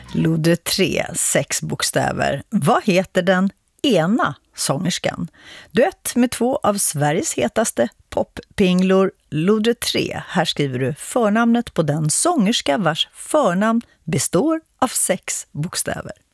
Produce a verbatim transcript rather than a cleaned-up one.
Lode tre, sex bokstäver. Vad heter den ena sångerskan? Duett med två av Sveriges hetaste poppinglor. Lode tre. Här skriver du förnamnet på den sångerska vars förnamn består av sex bokstäver.